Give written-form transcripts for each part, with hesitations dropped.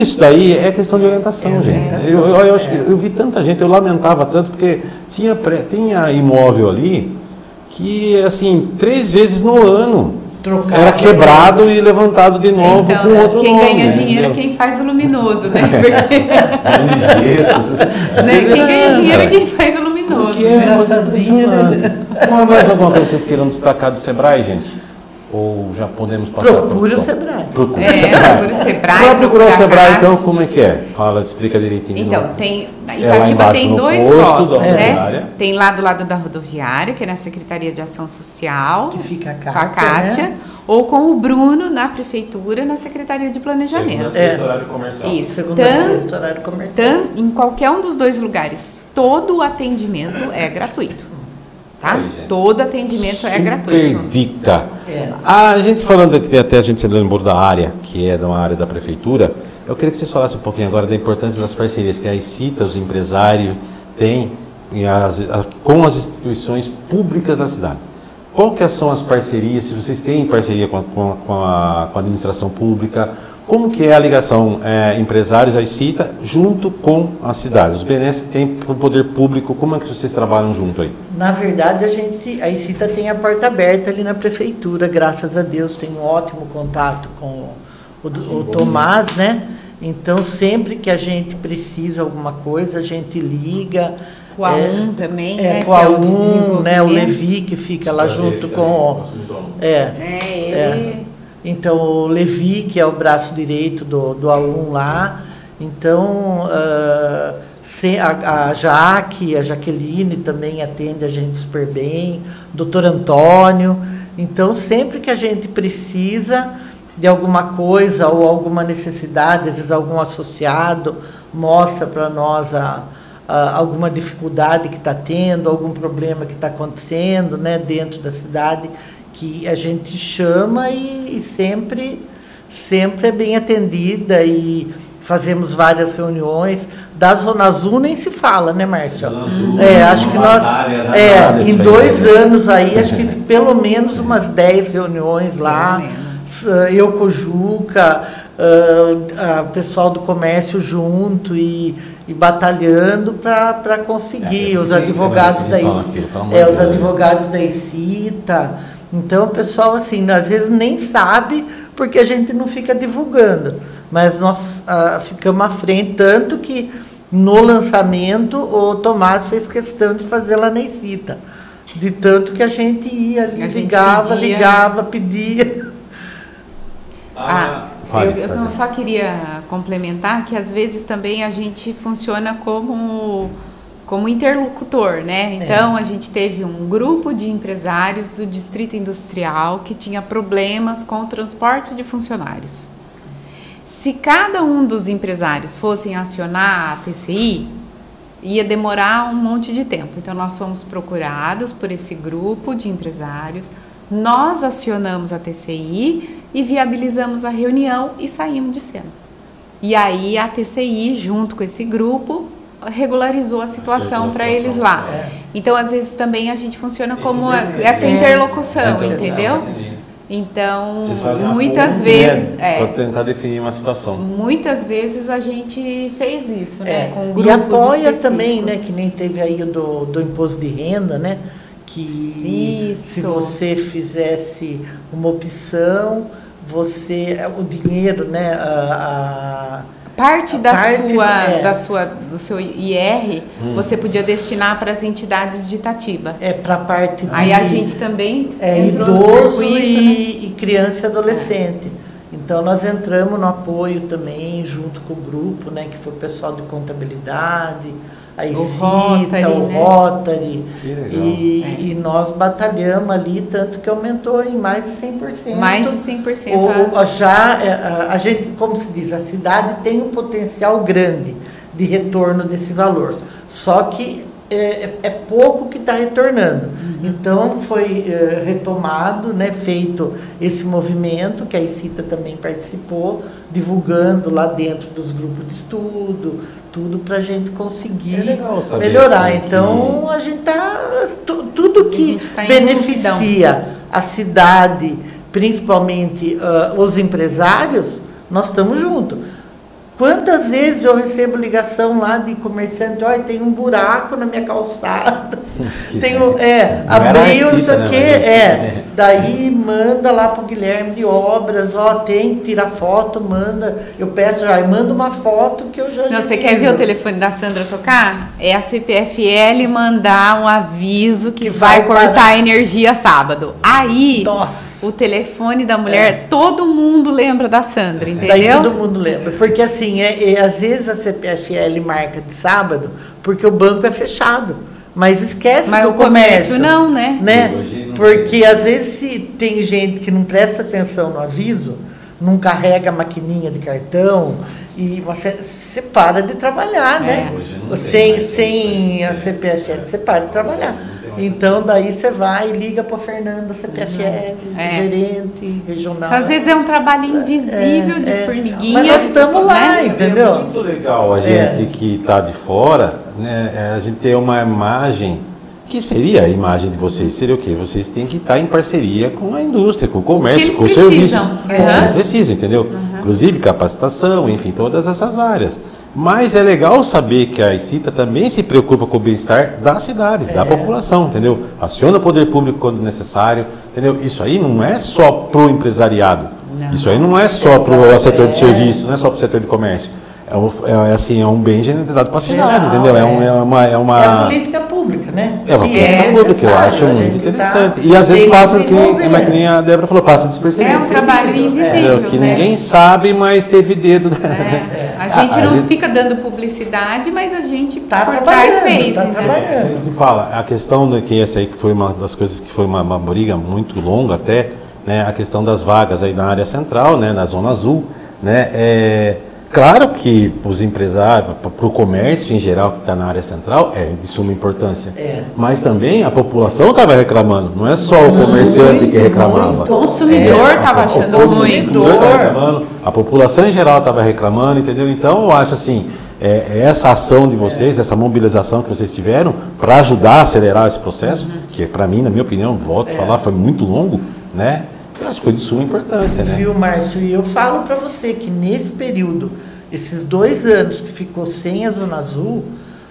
Isso daí é questão de orientação, gente. Eu vi tanta gente, eu lamentava tanto, porque tinha imóvel ali que, assim, 3 vezes no ano era quebrado e levantado de novo então, com outro quem nome. Quem ganha dinheiro é quem faz o luminoso, né? Porque... Quem ganha dinheiro é quem faz o luminoso. Que é mais alguma coisa que vocês queiram destacar do Sebrae, gente? Ou já podemos passar? Procure o Sebrae. Procure o Sebrae. Para procurar o Sebrae, então, como é que é? Fala, explica direitinho. Então, Itatiba tem 2 postos, né? Tem lá do lado da rodoviária, que é na Secretaria de Ação Social, que fica com a Kátia, né? Ou com o Bruno na Prefeitura, na Secretaria de Planejamento. Segunda, sexta, horário comercial. Isso. Segunda, sexta, horário comercial. Em qualquer um dos 2 lugares, todo o atendimento é gratuito. Tá? Todo atendimento é gratuito. Dica. A gente falando aqui, até a gente lembrou da área, que é uma área da prefeitura, eu queria que vocês falassem um pouquinho agora da importância das parcerias que a ICITA, os empresários, têm com as instituições públicas da cidade. Qual que são as parcerias, se vocês têm parceria com a administração pública, como que é a ligação empresários, a ICITA, junto com a cidade? Os benesses que tem para o poder público, como é que vocês trabalham junto aí? Na verdade, a ICITA tem a porta aberta ali na prefeitura, graças a Deus, tem um ótimo contato com o Tomás, né? Então, sempre que a gente precisa alguma coisa, a gente liga. O A1 também, né? Com o A1, né? O Levi, que fica lá junto com... Então, o Levi, que é o braço direito do A1 lá. Então, a Jaque, a Jaqueline também atende a gente super bem. O doutor Antônio. Então, sempre que a gente precisa de alguma coisa ou alguma necessidade, às vezes algum associado mostra para nós alguma dificuldade que está tendo, algum problema que está acontecendo, né, dentro da cidade, que a gente chama e sempre é bem atendida, e fazemos várias reuniões. Da Zona Azul nem se fala, né, Márcio? Acho que nós, em 2 anos aí, acho que pelo menos umas 10 reuniões lá, eu com o Juca, o pessoal do comércio junto e batalhando para conseguir, os advogados da ICITA, os advogados da ICITA. Então, o pessoal, assim, às vezes nem sabe, porque a gente não fica divulgando, mas nós ficamos à frente, tanto que no lançamento o Tomás fez questão de fazer lá na ICITA, de tanto que a gente ia ali, ligava, pedia. Eu só queria complementar que às vezes também a gente funciona como interlocutor, né? Então, a gente teve um grupo de empresários do Distrito Industrial que tinha problemas com o transporte de funcionários. Se cada um dos empresários fossem acionar a TCI, ia demorar um monte de tempo. Então, nós fomos procurados por esse grupo de empresários, nós acionamos a TCI e viabilizamos a reunião e saímos de cena. E aí, a TCI, junto com esse grupo, regularizou a situação para eles lá. Então, às vezes, também a gente funciona como essa interlocução, entendeu? Então, muitas vezes... para tentar definir uma situação. Muitas vezes a gente fez isso, né? Com grupos e apoia específicos. Também, né? Que nem teve aí do imposto de renda, né? Que se você fizesse uma opção, o dinheiro, né? Parte do seu IR, você podia destinar para as entidades de Itatiba. Para a parte aí a gente também entrou idoso no circuito, e criança e adolescente. Então nós entramos no apoio também, junto com o grupo, né, que foi o pessoal de contabilidade, a ICITA, o Rotary, e nós batalhamos ali, tanto que aumentou em mais de 100%. Mais de 100%. A gente, como se diz, a cidade tem um potencial grande de retorno desse valor, só que é pouco que está retornando. Então foi retomado, né, feito esse movimento, que a ICITA também participou, divulgando lá dentro dos grupos de estudo, tudo para a gente conseguir melhorar. Assim, então, a gente está... Tudo que beneficia a cidade, principalmente os empresários, nós estamos juntos. Quantas vezes eu recebo ligação lá de comerciante, olha, tem um buraco na minha calçada, abriu, isso aqui, daí manda lá pro Guilherme de Obras, tira foto, manda, eu peço já, manda uma foto que eu já... Não, você quer ver o telefone da Sandra tocar? É a CPFL mandar um aviso que vai cortar a energia sábado. Aí, o telefone da mulher, todo mundo lembra da Sandra, entendeu? Daí todo mundo lembra, porque assim, às vezes a CPFL marca de sábado porque o banco é fechado, mas esquece do comércio. Mas o comércio não, né? Porque às vezes tem gente que não presta atenção no aviso, não carrega a maquininha de cartão e você para de trabalhar, né? Sem a CPFL, você para de trabalhar. Então, daí você vai e liga para o Fernando, CPFL, gerente regional. Então, às vezes é um trabalho invisível de formiguinha. Mas nós estamos lá, entendeu? É muito legal a gente que está de fora, né, a gente ter uma imagem, que seria a imagem de vocês, seria o quê? Vocês têm que estar em parceria com a indústria, com o comércio, com o serviço. Eles precisam, entendeu? Inclusive capacitação, enfim, todas essas áreas. Mas é legal saber que a ICITA também se preocupa com o bem-estar da cidade, da população, entendeu? Aciona o poder público quando necessário, entendeu? Isso aí não é só para o empresariado, isso aí não é só para o setor de serviço, não é só para o setor de comércio. É um bem generalizado para a cidade, entendeu? É uma política pública, né? É uma política pública, eu acho muito interessante. E às vezes passa, que nem a Débora falou, passa despercebido. É um trabalho invisível, que ninguém sabe, mas teve dedo. A gente não fica dando publicidade, mas a gente está por trás fez. Tá trabalhando. A gente fala, a questão que essa aí que foi uma das coisas que foi uma briga muito longa até, né, a questão das vagas aí na área central, né, na Zona Azul, né, claro que os empresários, para o comércio em geral que está na área central, é de suma importância. Mas também a população estava reclamando, não é só o comerciante que reclamava. O consumidor estava achando muito. A população em geral estava reclamando, entendeu? Então eu acho assim, essa ação de vocês, essa mobilização que vocês tiveram para ajudar a acelerar esse processo, que para mim, na minha opinião, volto a falar, foi muito longo, né? Eu acho que foi de suma importância, né? Viu, Márcio? E eu falo para você que nesse período, esses 2 anos que ficou sem a Zona Azul,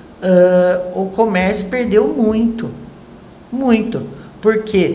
o comércio perdeu muito. Muito. Porque,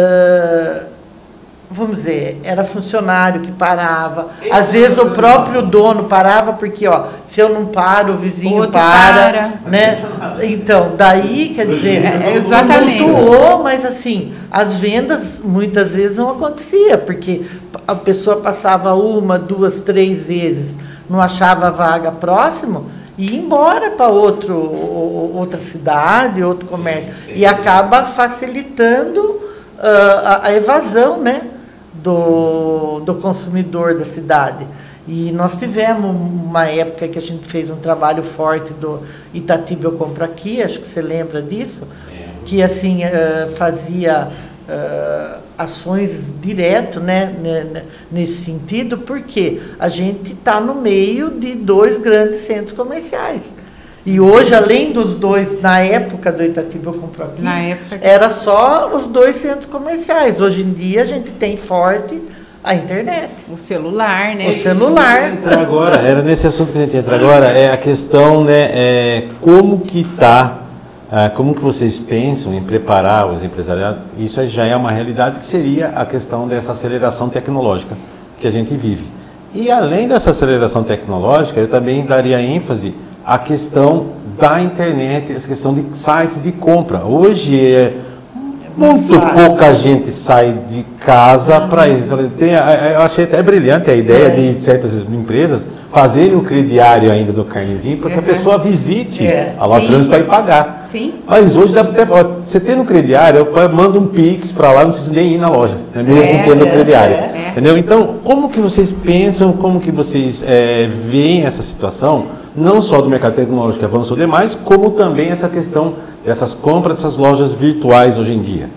vamos dizer, era funcionário que parava. Às vezes o próprio dono parava, porque, se eu não paro, o vizinho para. Né? Então, daí, quer dizer, exatamente. Tumultuou, mas assim, as vendas muitas vezes não acontecia, porque a pessoa passava 1, 2, 3 vezes, não achava vaga próximo e ia embora para outra cidade, outro comércio. E acaba facilitando a evasão, né, do consumidor da cidade. E nós tivemos uma época que a gente fez um trabalho forte do Itatiba Eu Compro Aqui, acho que você lembra disso, que assim fazia ações direto, né, nesse sentido, porque a gente está no meio de 2 grandes centros comerciais. E hoje, além dos 2, na época do Itatiba Eu Compro Aqui, era só os 2 centros comerciais. Hoje em dia a gente tem forte a internet. O celular, né? O celular. Era nesse assunto que a gente entra agora, é a questão, né, como que como que vocês pensam em preparar os empresariados? Isso já é uma realidade que seria a questão dessa aceleração tecnológica que a gente vive. E além dessa aceleração tecnológica, eu também daria ênfase à questão da internet, essa questão de sites de compra. Hoje muito pouca gente sai de casa para ir. Eu achei até brilhante a ideia de certas empresas fazerem o crediário ainda do carnezinho para que a pessoa visite a loja para ir pagar. Sim. Mas hoje dá até, você tendo um crediário, manda um Pix para lá, não precisa nem ir na loja, né? Mesmo tendo o crediário. Entendeu? Então, como que vocês pensam, como que vocês veem essa situação, não só do mercado tecnológico que avançou demais, como também essa questão dessas compras, dessas lojas virtuais hoje em dia?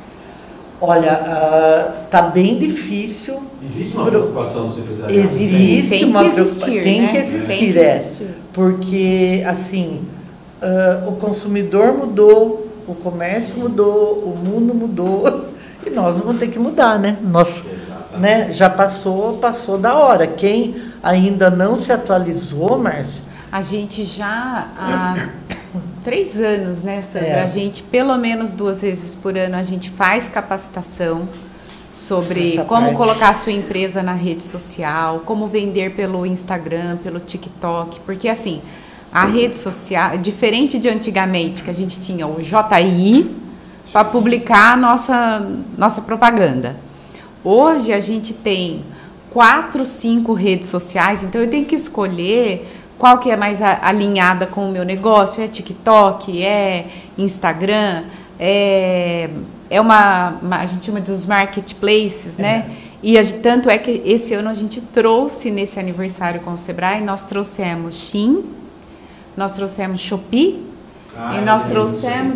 Olha, tá bem difícil. Existe uma preocupação dos empresários? Existe uma preocupação. Tem que existir, porque assim, o consumidor mudou, o comércio mudou, o mundo mudou e nós vamos ter que mudar, né? né, já passou da hora. Quem ainda não se atualizou, Márcio? A gente já há 3 anos, né, Sandra? A gente, pelo menos 2 vezes por ano, a gente faz capacitação sobre como colocar a sua empresa na rede social, como vender pelo Instagram, pelo TikTok, porque assim, a rede social, diferente de antigamente, que a gente tinha o JI para publicar a nossa propaganda. Hoje a gente tem 4, 5 redes sociais, então eu tenho que escolher qual que é mais alinhada com o meu negócio. É TikTok, é Instagram, a gente chama dos marketplaces, né? E tanto é que esse ano a gente trouxe, nesse aniversário com o Sebrae, nós trouxemos Shein, nós trouxemos Shopee, e nós trouxemos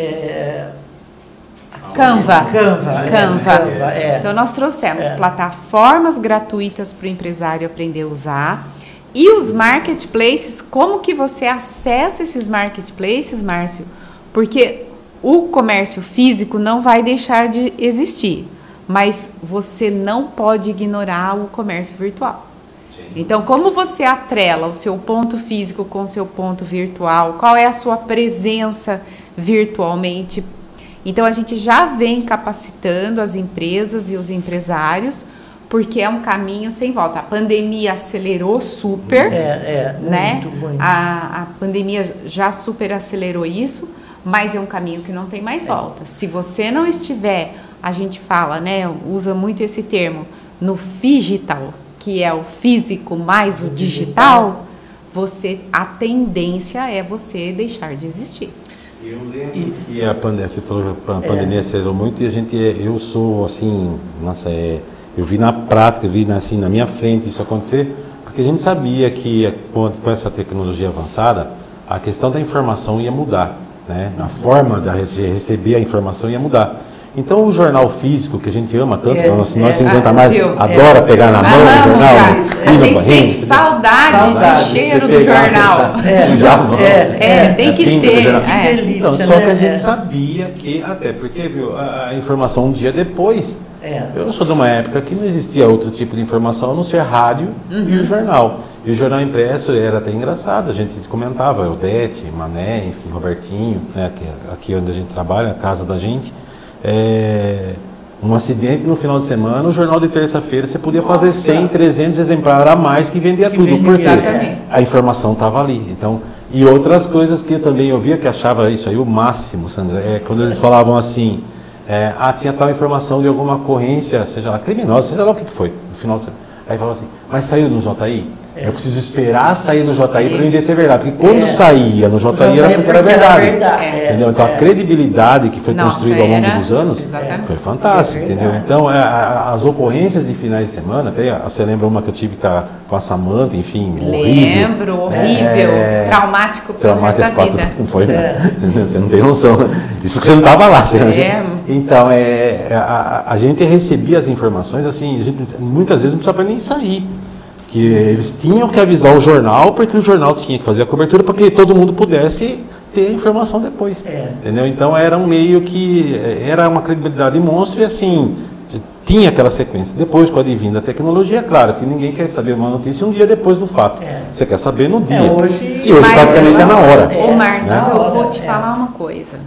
Canva. Então nós trouxemos plataformas gratuitas para o empresário aprender a usar. E os marketplaces, como que você acessa esses marketplaces, Márcio? Porque o comércio físico não vai deixar de existir, mas você não pode ignorar o comércio virtual. Sim. Então, como você atrela o seu ponto físico com o seu ponto virtual? Qual é a sua presença virtualmente? Então, a gente já vem capacitando as empresas e os empresários, porque é um caminho sem volta. A pandemia acelerou super, né? Muito. A pandemia já super acelerou isso, mas é um caminho que não tem mais volta. Se você não estiver, a gente fala, né? Usa muito esse termo, no figital, que é o físico mais o digital, a tendência é você deixar de existir. Eu lembro que a pandemia, você falou que a pandemia acelerou muito, e eu sou assim, eu vi na prática, assim, na minha frente isso acontecer, porque a gente sabia que com essa tecnologia avançada, a questão da informação ia mudar, né? A forma de receber a informação ia mudar. Então o jornal físico, que a gente ama tanto, nós 50 mais, adora pegar na mão o jornal. A gente sente saudade do cheiro do jornal. Tem que ter. Que delícia, então, só que a gente sabia que, até porque viu, a informação um dia depois. Eu sou de uma época que não existia outro tipo de informação, a não ser rádio e o jornal. E o jornal impresso era até engraçado, a gente comentava, Eudete, Mané, enfim, Robertinho, né, aqui onde a gente trabalha, a casa da gente. Um acidente no final de semana, o jornal de terça-feira você podia fazer 100, 300 exemplares a mais que vendia tudo, porque a informação estava ali. Então, e outras coisas que eu também ouvia, que achava isso aí o máximo, Sandra, quando eles falavam assim, tinha tal informação de alguma ocorrência, seja lá criminosa, seja lá o que foi, no final de semana. Aí falava assim, mas saiu no JI? Eu preciso esperar sair no JI para mim ver se é verdade. Porque quando saía no JI era porque era verdade. Entendeu? Então a credibilidade que foi construída ao longo dos anos foi fantástica. Entendeu? Então as ocorrêências de finais de semana, até você lembra uma que eu tive com a Samanta, enfim, horrível. Traumático pro resto da vida. Não foi, você não tem noção. Isso porque você não estava lá. Então, a gente recebia as informações, assim, muitas vezes não precisava nem sair. Que eles tinham que avisar o jornal, porque o jornal tinha que fazer a cobertura para que todo mundo pudesse ter a informação depois. Entendeu? Então era um meio que era uma credibilidade monstro e assim, tinha aquela sequência. Depois, com a advinda da tecnologia, claro que ninguém quer saber uma notícia um dia depois do fato. Você quer saber no dia. E hoje praticamente é na hora. Ô Márcio, mas eu vou te falar uma coisa.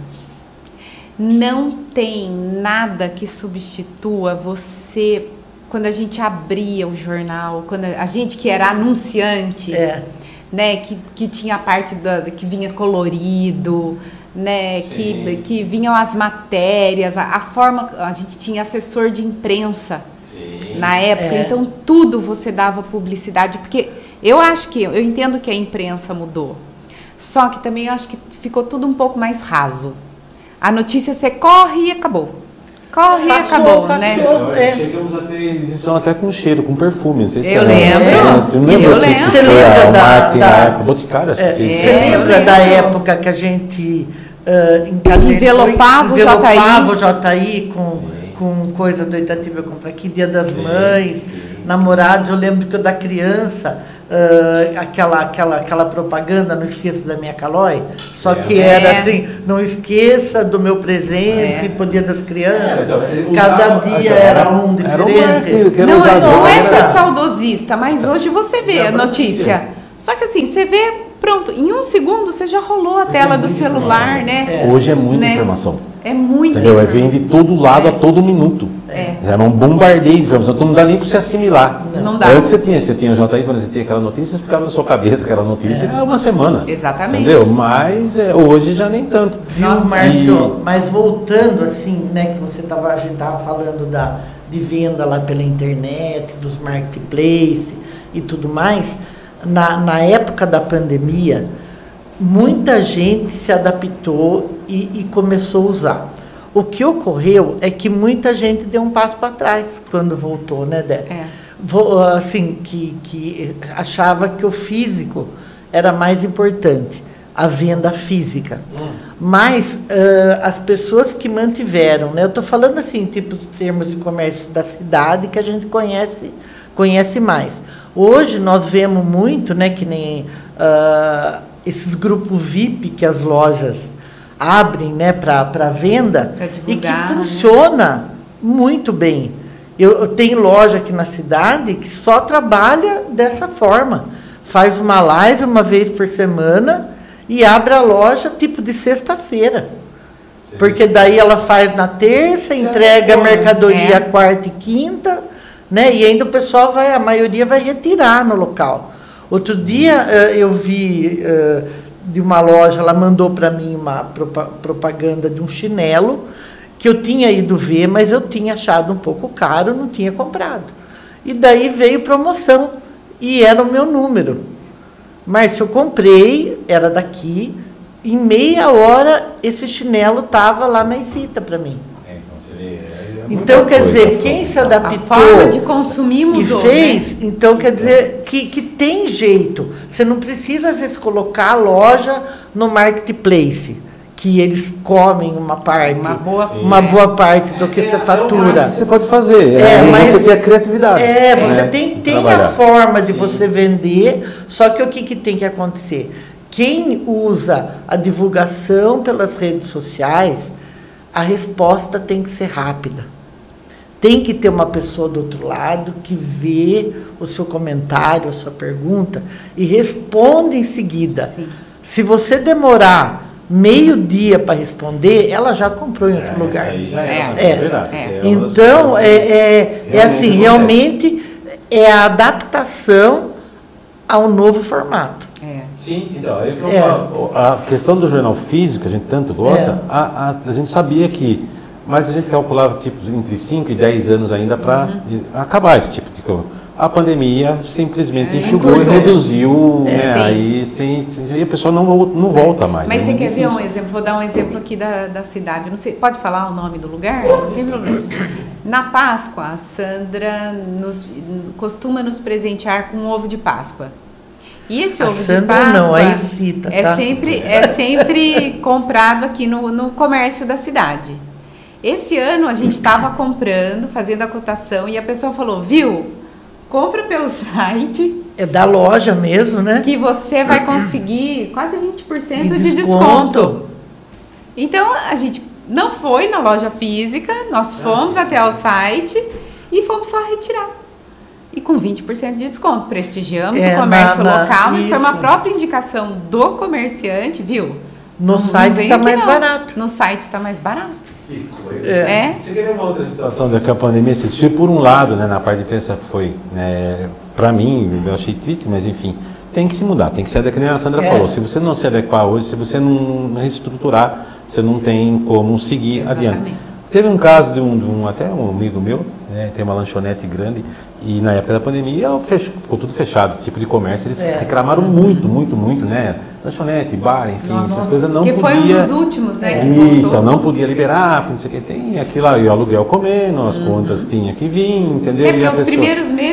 Não tem nada que substitua você. Quando a gente abria o jornal, quando a gente que era anunciante, né, que tinha a parte que vinha colorido, né, que vinham as matérias, a forma, a gente tinha assessor de imprensa na época, então tudo você dava publicidade, porque eu entendo que a imprensa mudou, só que também eu acho que ficou tudo um pouco mais raso. A notícia você corre e acabou. Corre e acabou, né? Chegamos a ter edição até com cheiro, com perfume. Não sei se eu lembro. Você lembra da Boticário, acho que fez. Você lembra da época que a gente envelopava o JI com coisa do Itatiba Compra Aqui, Dia das Mães, namorados. Eu lembro que eu da criança aquela propaganda, não esqueça da minha Calói, só que era assim, não esqueça do meu presente, pro Dia das Crianças, cada dia era um diferente. Não é ser saudosista, mas hoje você vê a notícia. Só que assim, você vê, pronto, em um segundo você já rolou a tela do celular, né? Hoje é muita informação. É muito. Entendeu? Vem de todo lado a todo minuto. Era um bombardeio de informação, então não dá nem para você assimilar. Não dá. Antes você tinha o JI, quando você tinha aquela notícia, ficava na sua cabeça aquela notícia uma semana. Exatamente. Entendeu? Mas hoje já nem tanto. Viu, Márcio? Mas voltando assim, né, que a gente estava falando de venda lá pela internet, dos marketplace e tudo mais, na época da pandemia, muita gente se adaptou e começou a usar. O que ocorreu é que muita gente deu um passo para trás quando voltou, né, Dé? Assim, que achava que o físico era mais importante, a venda física. Mas as pessoas que mantiveram, né? Eu estou falando assim, tipo de termos de comércio da cidade que a gente conhece mais. Hoje nós vemos muito, né, que nem esses grupos VIP que as lojas abrem, né, para venda e que funciona muito bem. Eu tenho loja aqui na cidade que só trabalha dessa forma. Faz uma live uma vez por semana e abre a loja tipo de sexta-feira. Porque daí ela faz na terça, entrega a mercadoria quarta e quinta, né? E ainda o pessoal a maioria vai retirar no local. Outro dia eu vi de uma loja, ela mandou para mim uma propaganda de um chinelo que eu tinha ido ver, mas eu tinha achado um pouco caro, não tinha comprado. E daí veio promoção e era o meu número. Mas eu comprei, era daqui, em meia hora esse chinelo estava lá na Isita para mim. Então, quer dizer, quem se adaptou, a forma de consumir mudou, e fez, né? Então, quer dizer que tem jeito. Você não precisa, às vezes, colocar a loja no marketplace, que eles comem uma parte, uma boa parte do que você fatura. Você pode fazer, mas você tem a criatividade. Você tem a forma de você vender, só que o que tem que acontecer? Quem usa a divulgação pelas redes sociais, a resposta tem que ser rápida. Tem que ter uma pessoa do outro lado que vê o seu comentário, a sua pergunta e responde em seguida. Sim. Se você demorar meio-dia para responder, ela já comprou em outro lugar. Aí já Então, assim, realmente é a adaptação ao novo formato. Sim, então, a questão do jornal físico, a gente tanto gosta, a gente sabia que, mas a gente calculava tipo entre 5 e 10 anos ainda para acabar esse tipo de coisa. A pandemia simplesmente enxugou e reduziu, aí e a pessoa não volta mais. Mas você quer ver um exemplo? Vou dar um exemplo aqui da cidade. Não sei, pode falar o nome do lugar? Não tem problema. Na Páscoa, a Sandra costuma nos presentear com um ovo de Páscoa. E esse ovo de Páscoa é sempre comprado aqui no comércio da cidade. Esse ano a gente estava comprando, fazendo a cotação, e a pessoa falou, viu, compra pelo site. É da loja mesmo, né? Que você vai conseguir quase 20% de desconto. Então, a gente não foi na loja física, nós fomos até o site e fomos só retirar. E com 20% de desconto. Prestigiamos o comércio local, mas foi uma própria indicação do comerciante, viu? No site está mais barato. No site está mais barato. Que coisa. Você quer ver uma outra situação da que a pandemia assistiu? Por um lado, né, na parte de imprensa foi, para mim, eu achei triste, mas enfim, tem que se mudar, tem que se adequar, como a Sandra falou. Se você não se adequar hoje, se você não reestruturar, você não tem como seguir adiante. Teve um caso de até um amigo meu, tem uma lanchonete grande, e na época da pandemia ficou tudo fechado, tipo de comércio, eles reclamaram muito, né? Lanchonete, bar, enfim, essas coisas não podia. Que foi um dos últimos, né? Isso, não podia liberar, não sei o que, tem aquilo lá, e o aluguel comendo, as contas tinha que vir, entendeu? Porque os primeiros meses o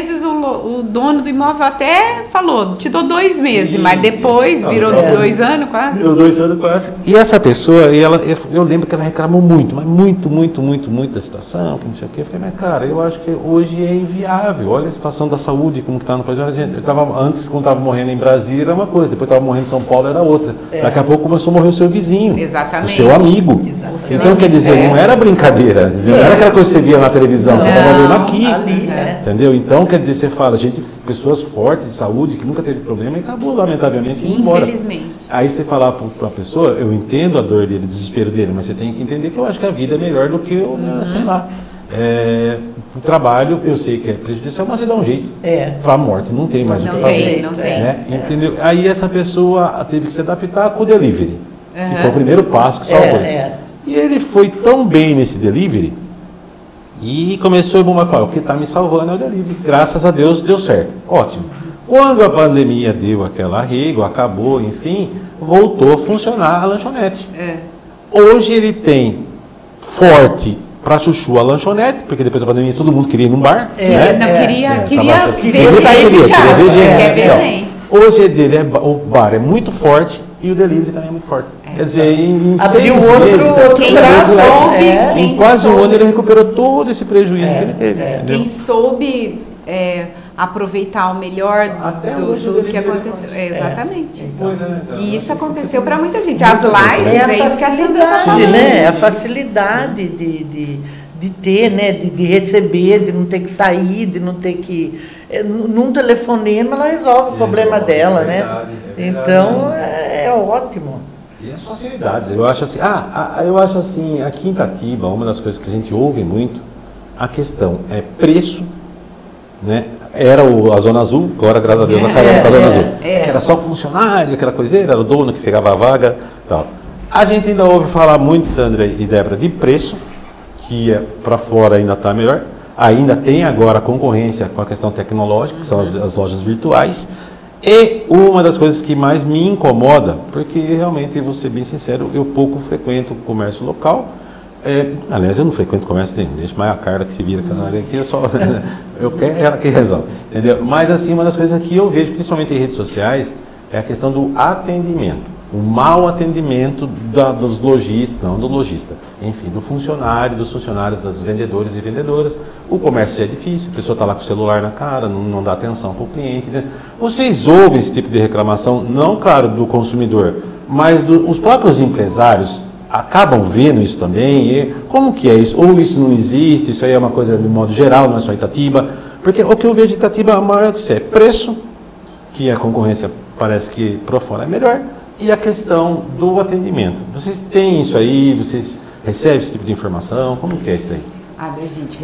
o dono do imóvel até falou, te dou 2 meses, Sim, mas depois sim. virou 2 anos quase. Virou 2 anos quase. E essa pessoa, eu lembro que ela reclamou muito, mas muito da situação, que não sei o quê. Eu falei, mas cara, eu acho que hoje é inviável. Olha a situação da saúde, como que está no país. Antes, quando estava morrendo em Brasília, era uma coisa, depois estava morrendo em São Paulo, era outra. Daqui a pouco começou a morrer o seu vizinho. Exatamente. O seu amigo. Exatamente. Então, quer dizer, não era brincadeira, não era aquela coisa que você via na televisão, você estava vendo aqui. Ali, Entendeu? Então, quer dizer, você fala, pessoas fortes de saúde, que nunca teve problema, e acabou, lamentavelmente, indo embora. Infelizmente. Aí você falar para a pessoa, eu entendo a dor dele, o desespero dele, mas você tem que entender que eu acho que a vida é melhor do que, sei lá, o trabalho, eu sei que é prejudicial, mas você dá um jeito. Para a morte, não tem mais o que fazer. Não tem. Entendeu? Aí essa pessoa teve que se adaptar com o delivery, que foi o primeiro passo que salvou. E ele foi tão bem nesse delivery, e começou a falar, o que está me salvando é o delivery. Graças a Deus deu certo. Ótimo. Quando a pandemia deu aquela arrego, acabou, enfim, voltou a funcionar a lanchonete. Hoje ele tem forte para chuchu a lanchonete, porque depois da pandemia todo mundo queria ir num bar. Queria ver gente. Hoje dele o bar é muito forte e o delivery também é muito forte. Quer dizer, em abriu 6 meses, em quase um ano ele recuperou todo esse prejuízo que ele teve. Quem soube aproveitar o melhor do que aconteceu. Exatamente. E isso aconteceu para muita gente. As lives, é isso que a Sandra está falando. A facilidade de ter, né, de receber, de não ter que sair, de não ter que... Num telefonema ela resolve o problema dela, né? Então, é ótimo. E as facilidades, eu acho assim, aqui em Itatiba, uma das coisas que a gente ouve muito, a questão é preço, né? Era a Zona Azul, agora graças a Deus acabou com a Zona Azul. Era só funcionário, aquela coiseira, era o dono que pegava a vaga, tal. A gente ainda ouve falar muito, Sandra e Débora, de preço, que para fora ainda está melhor. Ainda tem agora concorrência com a questão tecnológica, que são as lojas virtuais. E uma das coisas que mais me incomoda, porque realmente, vou ser bem sincero, eu pouco frequento o comércio local. Aliás, eu não frequento comércio nenhum, deixa mais a Carla que se vira com a área aqui, eu quero ela que resolve. Entendeu? Mas assim, uma das coisas que eu vejo, principalmente em redes sociais, é a questão do atendimento. O mau atendimento dos lojistas, não do lojista, enfim, dos funcionários, dos vendedores e vendedoras. O comércio já é difícil, a pessoa está lá com o celular na cara, não dá atenção para o cliente. Né? Vocês ouvem esse tipo de reclamação, não, claro, do consumidor, mas os próprios empresários acabam vendo isso também? E como que é isso? Ou isso não existe, isso aí é uma coisa de modo geral, não é só Itatiba? Porque o que eu vejo de Itatiba, a maior é preço, que a concorrência parece que por fora é melhor, e a questão do atendimento. Vocês têm isso aí? Vocês recebem esse tipo de informação? Como que é isso aí? A gente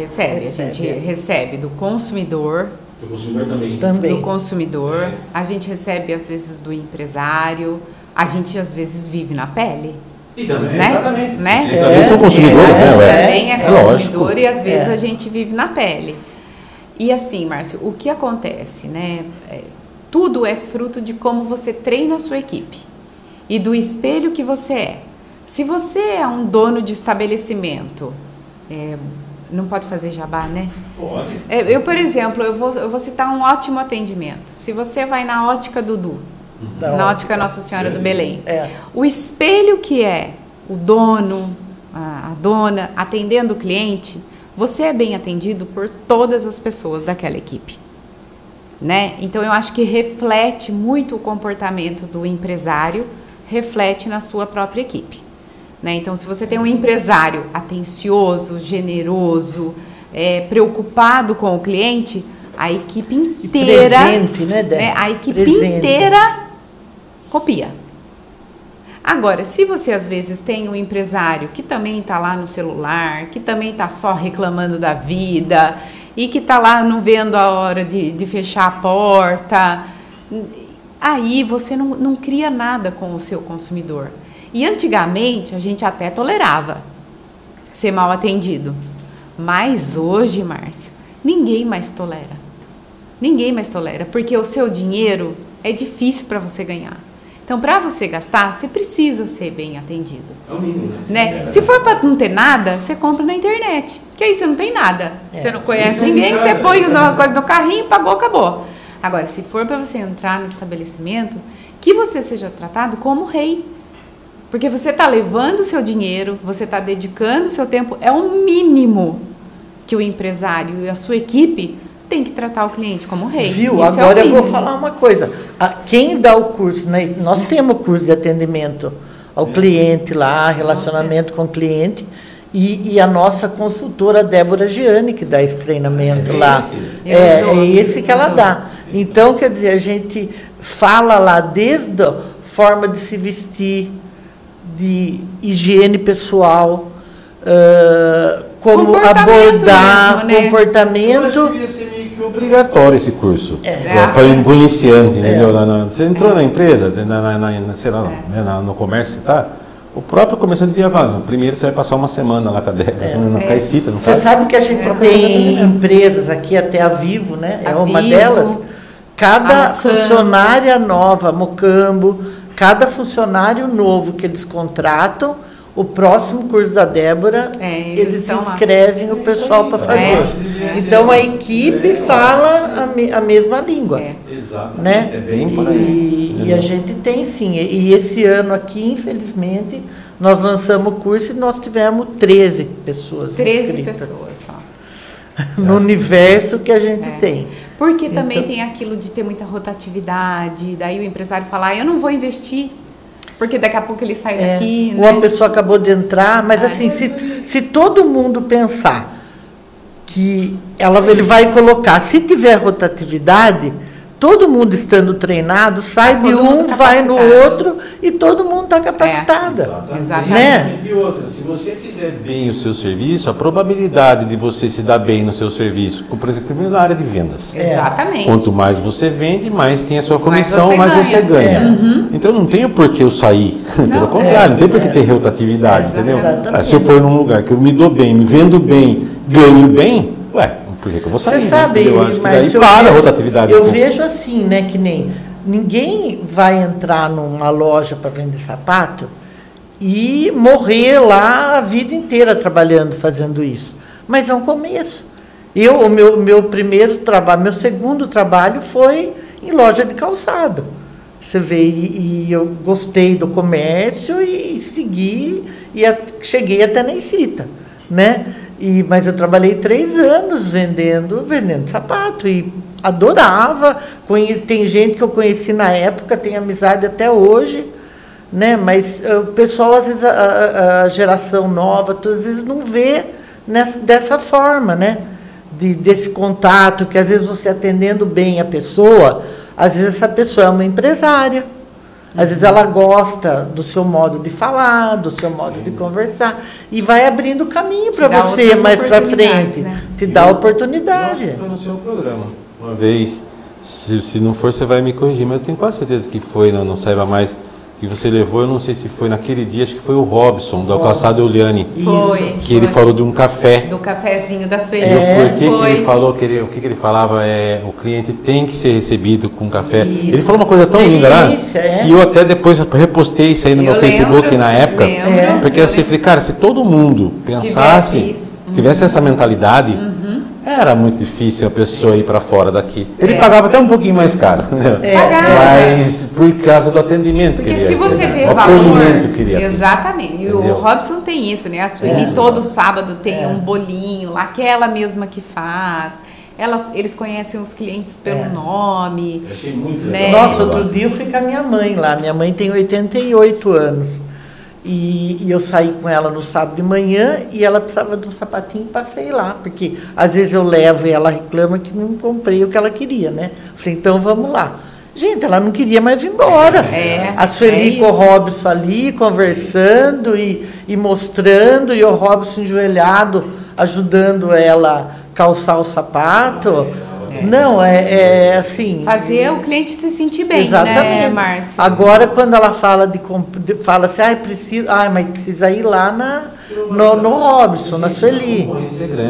recebe do consumidor. Do consumidor também. Do consumidor. A gente recebe, às vezes, do empresário. A gente, às vezes, vive na pele. E também, né? Exatamente. Né? Vocês também são consumidores, A gente né? também é consumidor lógico. E, às vezes, a gente vive na pele. E, assim, Márcio, o que acontece, né? Tudo é fruto de como você treina a sua equipe. E do espelho que você é. Se você é um dono de estabelecimento, não pode fazer jabá, né? Pode. Eu, por exemplo, eu vou citar um ótimo atendimento. Se você vai na ótica Dudu, na ótica Nossa Senhora do Belém, o espelho que é o dono, a dona, atendendo o cliente, você é bem atendido por todas as pessoas daquela equipe. Né? Então, eu acho que reflete muito o comportamento do empresário, reflete na sua própria equipe. Né? Então, se você tem um empresário atencioso, generoso, preocupado com o cliente, a equipe inteira, presente, né, a equipe inteira copia. Agora, se você às vezes tem um empresário que também está lá no celular, que também está só reclamando da vida e que está lá não vendo a hora de fechar a porta, aí você não cria nada com o seu consumidor. E antigamente a gente até tolerava ser mal atendido. Mas hoje, Márcio, ninguém mais tolera. Ninguém mais tolera, porque o seu dinheiro é difícil para você ganhar. Então, para você gastar, você precisa ser bem atendido. É o mínimo, Né? Se for para não ter nada, você compra na internet. Que aí você não tem nada. Você não conhece ninguém, você põe uma coisa no carrinho, pagou, acabou. Agora, se for para você entrar no estabelecimento, que você seja tratado como rei. Porque você está levando o seu dinheiro, você está dedicando o seu tempo, é o mínimo que o empresário e a sua equipe tem que tratar o cliente como rei. Viu? Isso Agora é o eu vou mínimo. falar uma coisa. Quem dá o curso, né? Nós temos curso de atendimento ao cliente lá, relacionamento com o cliente, e a nossa consultora Débora Gianni, que dá esse treinamento lá. É esse que ela dá. Então, quer dizer, a gente fala lá desde a forma de se vestir, de higiene pessoal, como abordar, mesmo, né? comportamento. Devia ser meio que obrigatório esse curso. É. Para o iniciante, entendeu? Você entrou na empresa, sei lá, no comércio, tá? O próprio comerciante devia falar, primeiro você vai passar uma semana lá com a Débora, não cai cita, não Você cai. sabe que a gente tem empresas aqui, até a Vivo, né? É uma delas. Cada funcionária nova, Mocambo, cada funcionário novo que eles contratam, o próximo curso da Débora, eles inscrevem o pessoal para fazer. Então a equipe fala a mesma língua. Exato. Né? É bem por aí. E a gente tem sim. E esse ano aqui, infelizmente, nós lançamos o curso e nós tivemos 13 pessoas 13 inscritas. pessoas só. No universo que a gente tem. Porque também tem aquilo de ter muita rotatividade, daí o empresário fala, eu não vou investir, porque daqui a pouco ele sai daqui. Ou a pessoa acabou de entrar, mas assim, se todo mundo pensar que ele vai colocar, se tiver rotatividade, todo mundo estando treinado, sai de um, vai no outro e todo mundo está capacitado. Exatamente. Né? E outra, se você fizer bem o seu serviço, a probabilidade de você se dar bem no seu serviço, por exemplo, primeiro na área de vendas. Exatamente. Quanto mais você vende, mais tem a sua comissão, você mais ganha. você ganha. Então não tem o porquê eu sair. Pelo contrário, não tem porquê ter rotatividade, entendeu? Exatamente. Se eu for num lugar que eu me dou bem, me vendo bem, ganho bem, por que eu vou sair? Você sabe, mas para a rotatividade. Eu vejo assim, né, que nem ninguém vai entrar numa loja para vender sapato e morrer lá a vida inteira trabalhando, fazendo isso. Mas é um começo. O meu primeiro trabalho, meu segundo trabalho foi em loja de calçado. Você vê, e eu gostei do comércio e segui, e cheguei até na Icita, né? Mas eu trabalhei 3 anos vendendo sapato e adorava. Tem gente que eu conheci na época, tem amizade até hoje, né? Mas o pessoal, às vezes, a geração nova, às vezes não vê dessa forma, né? Desse contato, que às vezes você atendendo bem a pessoa, às vezes essa pessoa é uma empresária. Às vezes ela gosta do seu modo de falar, do seu modo de conversar, e vai abrindo caminho para você mais para frente. Né? Te dá oportunidade. Foi no seu programa. Uma vez, se não for, você vai me corrigir, mas eu tenho quase certeza que foi, não saiba mais, que você levou, eu não sei se foi naquele dia, acho que foi o Robson, do Calçado Euliane. Foi. Que ele falou de um café. Do cafezinho da Sueli. Por que ele falou, o que ele falava o cliente tem que ser recebido com café. Isso. Ele falou uma coisa tão linda lá, que eu até depois repostei isso aí no meu Facebook na época. Porque assim, eu falei, cara, se todo mundo pensasse, tivesse essa mentalidade, era muito difícil a pessoa ir para fora daqui. Ele pagava até um pouquinho mais caro, né? Mas por causa do atendimento porque que ele se você vê o valor, acolhimento que ele ia ter. exatamente. E Entendeu? o Robson tem isso, né? A Sueli todo sábado tem um bolinho lá, que é ela mesma que faz. Eles conhecem os clientes pelo nome. Eu achei muito né? legal. Nossa, outro dia eu fui com a minha mãe lá. Minha mãe tem 88 anos. E eu saí com ela no sábado de manhã e ela precisava de um sapatinho e passei lá. Porque às vezes eu levo e ela reclama que não comprei o que ela queria, né? Falei, então vamos lá. Gente, ela não queria mais vir embora. A Sueli com o Robson ali, conversando e mostrando, e o Robson enjoelhado, ajudando ela a calçar o sapato. Não, assim... Fazer o cliente se sentir bem, exatamente, né, Márcio? Agora, quando ela fala fala assim, mas precisa ir lá no Robson, na Sueli. A concorrência é grande.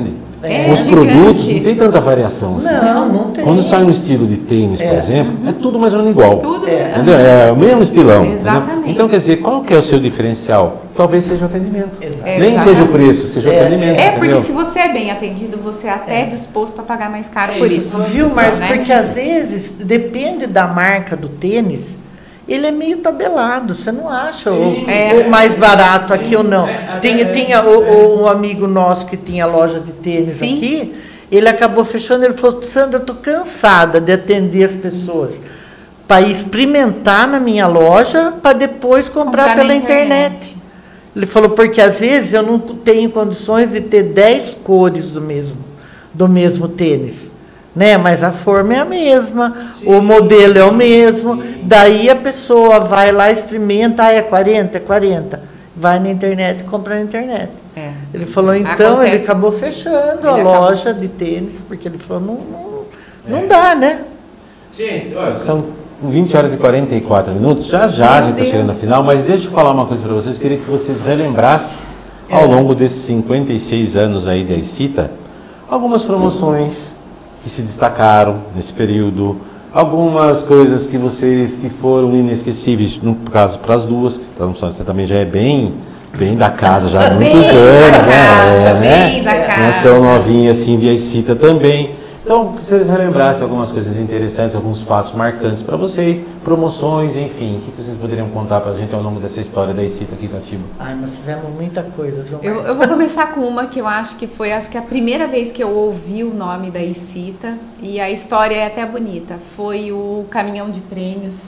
Os gigante. produtos não tem tanta variação assim. Não tem. Quando sai um estilo de tênis, por exemplo, é tudo mais ou menos igual. Tudo. Entendeu? É o mesmo estilão. Exatamente. Entendeu? Então, quer dizer, qual que é o seu diferencial? Talvez seja o atendimento. Exatamente. Nem seja o preço, seja o atendimento. É, porque entendeu? se você é bem atendido, você é até disposto a pagar mais caro por isso. Viu, Márcio? né? Porque às vezes, depende da marca do tênis, ele é meio tabelado, você não acha o mais barato aqui ou não. Tinha um amigo nosso que tinha loja de tênis Sim. aqui, ele acabou fechando, ele falou, Sandra, eu estou cansada de atender as pessoas para experimentar na minha loja, para depois comprar pela na internet. Ele falou, porque às vezes eu não tenho condições de ter 10 cores do mesmo tênis. Né? Mas a forma é a mesma, o modelo é o mesmo, daí a pessoa vai lá, experimenta, é 40, é 40. Vai na internet e compra na internet. Ele falou, então, ele acabou fechando a loja de tênis, porque ele falou, não dá, né? Gente, são 20 horas e 44 minutos, já a gente está chegando no final, mas deixa eu falar uma coisa para vocês, queria que vocês relembrassem, ao longo desses 56 anos aí da Icita, algumas promoções que se destacaram nesse período, algumas coisas que foram inesquecíveis, no caso para as duas, que você também já é bem da casa já há muitos anos, né? Bem da casa. Não é tão novinha assim de Icita também. Então, se eles relembrassem algumas coisas interessantes, alguns fatos marcantes para vocês, promoções, enfim, o que vocês poderiam contar para a gente ao longo dessa história da Icita aqui em Itatiba? Nós fizemos muita coisa, João. Eu vou começar com uma que eu acho que foi a primeira vez que eu ouvi o nome da Icita, e a história é até bonita. Foi o caminhão de prêmios.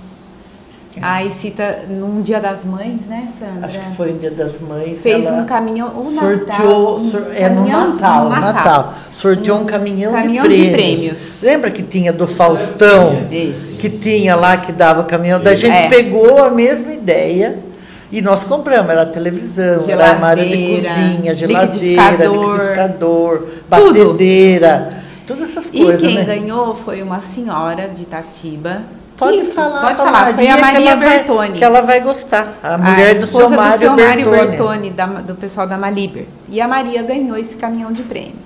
A Icita, num Dia das Mães, né, Sandra? Acho que foi no Dia das Mães. Fez um caminhão, sorteou, no Natal. Sorteou um caminhão de prêmios. Lembra que tinha do Faustão? Isso. Que tinha lá, que dava caminhão. Da gente pegou a mesma ideia e nós compramos. Era televisão, era armário de cozinha, geladeira, liquidificador, batedeira, todas essas coisas. E quem né? ganhou foi uma senhora de Itatiba. Pode falar, foi a Maria Bertoni. Que ela vai gostar. A mulher do seu Mário Bertoni, do pessoal da Maliber. E a Maria ganhou esse caminhão de prêmios.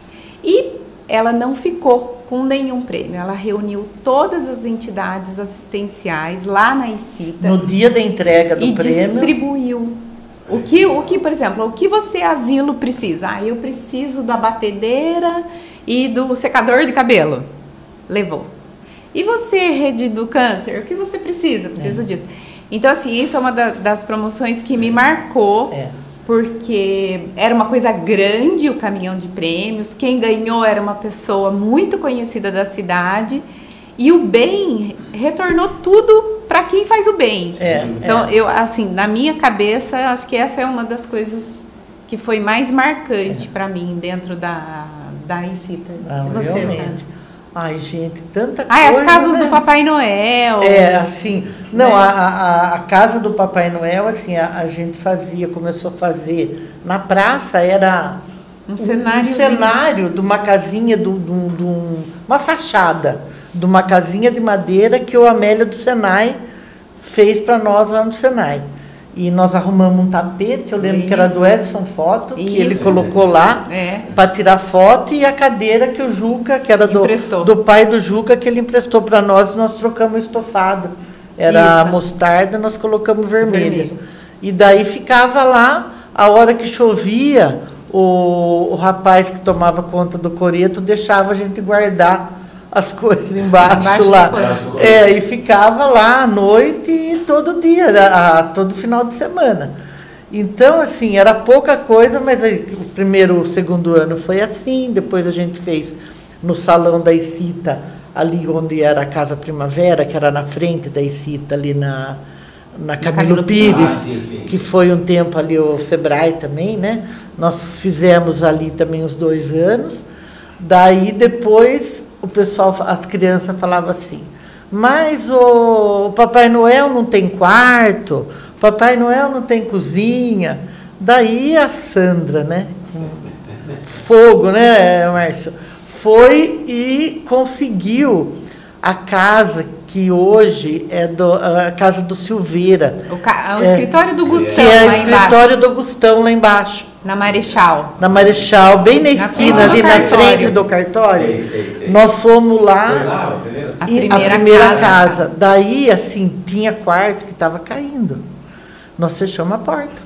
E ela não ficou com nenhum prêmio. Ela reuniu todas as entidades assistenciais lá na Icita. No dia da entrega do prêmio. E distribuiu. O que, por exemplo, o que você, asilo, precisa? Eu preciso da batedeira e do secador de cabelo. Levou. E você, Rede do Câncer, o que você precisa? Preciso disso. Então, assim, isso é uma das promoções que me marcou, porque era uma coisa grande o caminhão de prêmios. Quem ganhou era uma pessoa muito conhecida da cidade. E o bem retornou tudo para quem faz o bem. Então, eu, assim, na minha cabeça, acho que essa é uma das coisas que foi mais marcante para mim dentro da Icita. Realmente. Ai, gente, tanta coisa. As casas do Papai Noel. Assim. Não, a casa do Papai Noel, assim, a gente começou a fazer. Na praça era um cenário de uma casinha, uma fachada, de uma casinha de madeira que o Amélia do Senai fez para nós lá no Senai. E nós arrumamos um tapete, eu lembro que era do Edson Foto, que ele colocou lá para tirar foto, e a cadeira que o Juca, que era do pai do Juca, que ele emprestou para nós, e nós trocamos estofado. Era mostarda, nós colocamos vermelho. E daí ficava lá, a hora que chovia, o rapaz que tomava conta do coreto deixava a gente guardar as coisas embaixo lá. E ficava lá à noite e todo dia, todo final de semana. Então, assim, era pouca coisa, mas o segundo ano foi assim. Depois a gente fez no salão da Icita, ali onde era a Casa Primavera, que era na frente da Icita, ali na Camilo Pires, que foi um tempo ali o Sebrae também, né? Nós fizemos ali também uns 2 anos. Daí depois o pessoal, as crianças falavam assim, mas o Papai Noel não tem quarto, Papai Noel não tem cozinha. Daí a Sandra, né? Fogo, né, Márcio? Foi e conseguiu a casa que hoje é a casa do Silveira. O escritório do Gustão, que é o lá escritório embaixo. do Gustão, lá embaixo. Na Marechal. Na Marechal, bem na esquina, ali na frente do cartório. Sei. Nós fomos lá, A a primeira casa. Daí, assim, tinha quarto que estava caindo. Nós fechamos a porta.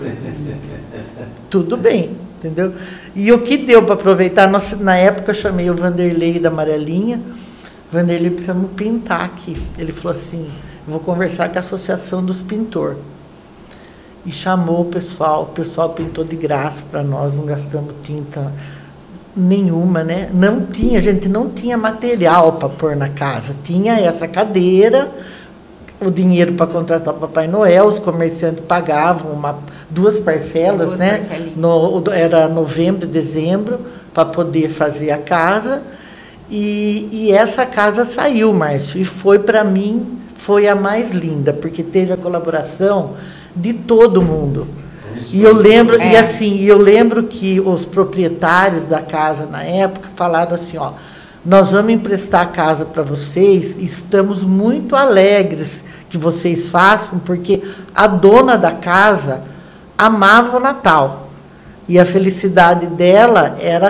Tudo bem, entendeu? E o que deu para aproveitar, na época eu chamei o Vanderlei da Amarelinha. Vanderlei, precisamos pintar aqui. Ele falou assim, vou conversar com a Associação dos Pintores. E chamou o pessoal pintou de graça para nós, não gastamos tinta nenhuma, né? A gente não tinha material para pôr na casa. Tinha essa cadeira, o dinheiro para contratar o Papai Noel, os comerciantes pagavam duas parcelas, né? Era novembro e dezembro, para poder fazer a casa. E essa casa saiu, Márcio, e foi para mim, foi a mais linda, porque teve a colaboração de todo mundo. E eu lembro, eu lembro que os proprietários da casa na época falaram assim, ó, nós vamos emprestar a casa para vocês, estamos muito alegres que vocês façam, porque a dona da casa amava o Natal. E a felicidade dela era